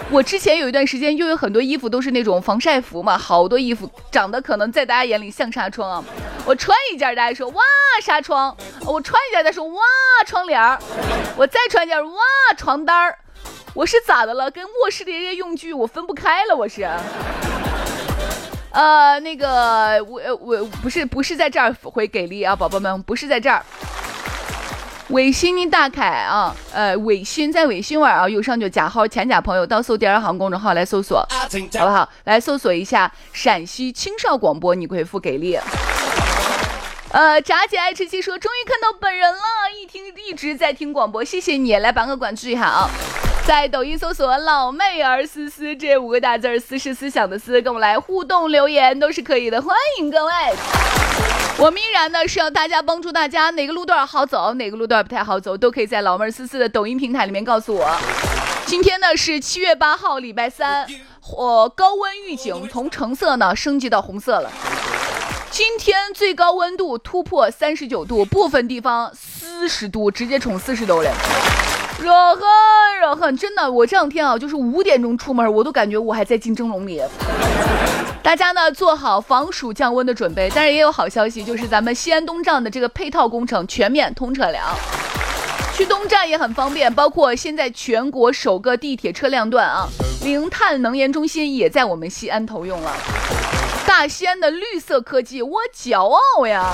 我之前有一段时间又有很多衣服都是那种防晒服嘛，好多衣服长得可能在大家眼里像纱窗啊。我穿一件大家说哇纱窗，我穿一件大家说哇窗帘，我再穿一件哇床单。我是咋的了？跟卧室的这些用具我分不开了，我是。那个我不是在这儿回给力啊，宝宝们，不是在这儿。微信的大凯啊，微信在微信玩啊，右上角加号添加朋友，到搜第二行公众号来搜索，好不好？来搜索一下陕西青少广播，你回复给力。炸姐爱吃鸡说终于看到本人了，一直在听广播，谢谢你，来帮个关注一下啊。在抖音搜索老妹儿思思这5个大字，思是思想的思，跟我来互动留言都是可以的，欢迎各位。我们依然呢是要大家帮助大家哪个路段好走，哪个路段不太好走，都可以在老妹儿思思的抖音平台里面告诉我。今天呢是7月8号礼拜三，高温预警从橙色呢升级到红色了。今天最高温度突破39度，部分地方40度，直接冲40度了。热很，真的，我这两天啊，就是5点钟出门，我都感觉我还在进蒸笼里。大家呢做好防暑降温的准备，但是也有好消息，就是咱们西安东站的这个配套工程全面通车了。去东站也很方便，包括现在全国首个地铁车辆段啊，零碳能源中心也在我们西安投用了。大西安的绿色科技，我骄傲呀！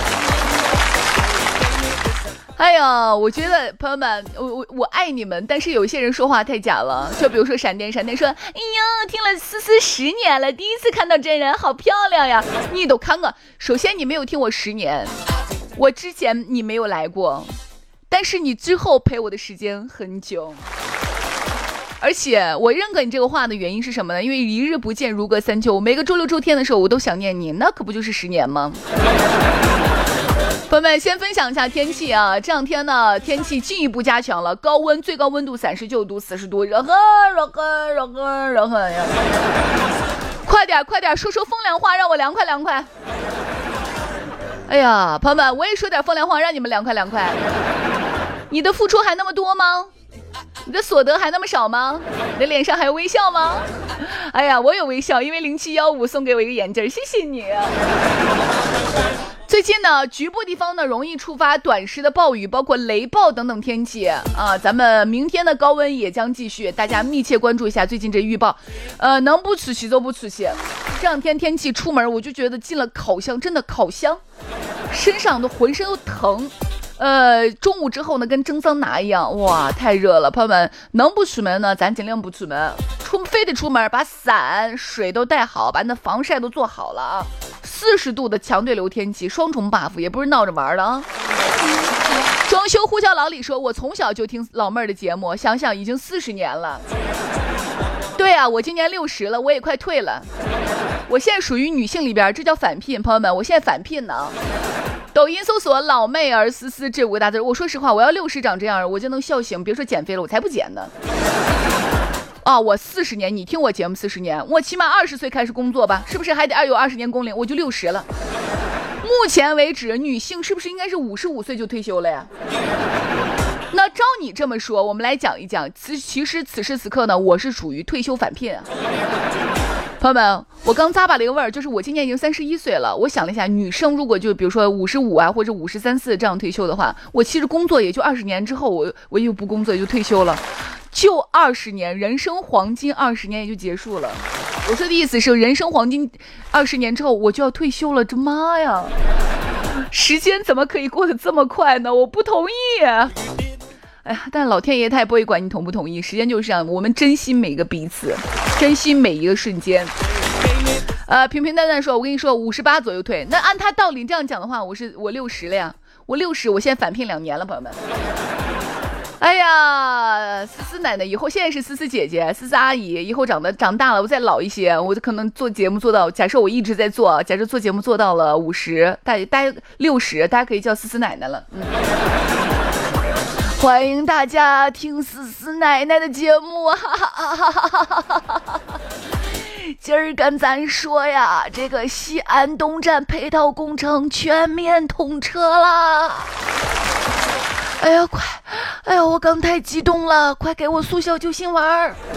哎呀，我觉得朋友们，我爱你们，但是有些人说话太假了。就比如说闪电说，哎呀，听了思思10年了，第一次看到真人，好漂亮呀！你都看过，首先你没有听我10年，我之前你没有来过，但是你之后陪我的时间很久。而且我认可你这个话的原因是什么呢？因为一日不见如隔三秋，每个周六周天的时候我都想念你，那可不就是10年吗？朋友们，先分享一下天气啊！这两天呢，天气进一步加强了，高温最高温度39度、40度，热很呀！快点说说风凉话，让我凉快。哎呀，朋友们，我也说点风凉话，让你们凉快。你的付出还那么多吗？你的所得还那么少吗？你的脸上还有微笑吗？哎呀，我有微笑，因为0715送给我一个眼镜，谢谢你。最近呢，局部地方呢容易触发短时的暴雨，包括雷暴等等天气啊。咱们明天的高温也将继续，大家密切关注一下最近这预报。能不出去就不出去。这两天天气出门，我就觉得进了烤箱，真的烤箱，身上都浑身都疼。中午之后呢，跟蒸桑拿一样，哇，太热了。朋友们，能不出门呢，咱尽量不出门。非得出门，把伞、水都带好，把那防晒都做好了啊。40度的强对流天气，双重 buff， 也不是闹着玩的啊。装修呼叫老李说，我从小就听老妹儿的节目，想想已经40年了。对啊，我今年60了，我也快退了。我现在属于女性里边，这叫返聘。朋友们，我现在返聘呢。抖音搜索老妹儿思思这5个大字，我说实话，我要60长这样，我就能笑醒。别说减肥了，我才不减呢。我40年，你听我节目40年，我起码20岁开始工作吧，是不是还得有20年工龄？我就60了。目前为止，女性是不是应该是55岁就退休了呀？那照你这么说，我们来讲一讲，其实此时此刻呢，我是属于退休返聘啊。朋友们，我刚咂巴了一个味儿，就是我今年已经31岁了。我想了一下，女生如果就比如说55啊，或者53、4这样退休的话，我其实工作也就20年之后，我又不工作也就退休了，就20年，人生黄金20年也就结束了。我说的意思是，人生黄金20年之后我就要退休了，这妈呀，时间怎么可以过得这么快呢？我不同意。哎呀，但老天爷他也不会管你同不同意，时间就是这样，我们珍惜每个彼此，珍惜每一个瞬间。平平淡淡说，我跟你说58左右退，那按他道理这样讲的话，我60了呀，我60，我现在返聘2年了，朋友们。哎呀，思思奶奶以后现在是思思姐姐、思思阿姨，以后长大了，我再老一些，我就可能做节目做到，假设我一直在做，假设做节目做到了50，大家60，大家可以叫思思奶奶了。欢迎大家听思思奶奶的节目，哈哈哈哈哈哈！今儿跟咱说呀，这个西安东站配套工程全面通车啦！哎呀，快！哎呀，我刚太激动了，快给我速效救心丸！